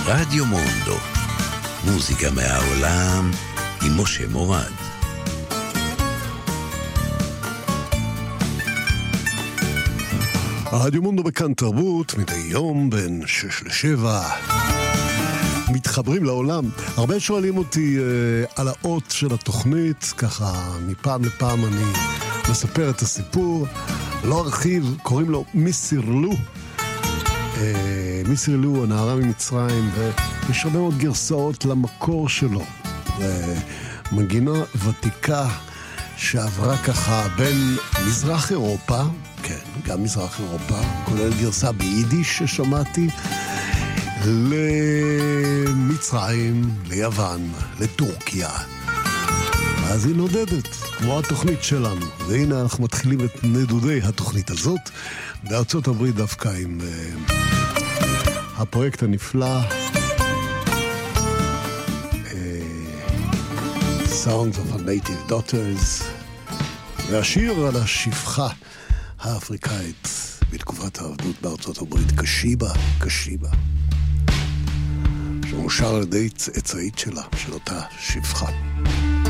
רדיו מונדו, מוזיקה מהעולם עם משה מורד. רדיו מונדו בכאן תרבות, מדי יום בין 6 ל-7. מתחברים לעולם. הרבה שואלים אותי על האות של התוכנית, ככה מפעם לפעם אני מספר את הסיפור. לא ארחיב, קוראים לו מיסירלו. מיסירלו, הנערה ממצרים, ויש הרבה מאוד גרסאות למקור שלו. מנגינה ותיקה שעברה ככה בין מזרח אירופה, כן, גם מזרח אירופה, כולל גרסה ביידיש ששמעתי, למצרים, ליוון, לטורקיה. אז היא נודדת, כמו התוכנית שלנו. והנה אנחנו מתחילים את נדודי התוכנית הזאת, בארצות הברית דווקא עם הפרויקט הנפלא, Songs of a Native Daughters, והשיר על השפחה האפריקאית בתקופת העבדות בארצות הברית, קשיבה, קשיבה, שמושר על ידי צאצאית שלה, של אותה שפחה.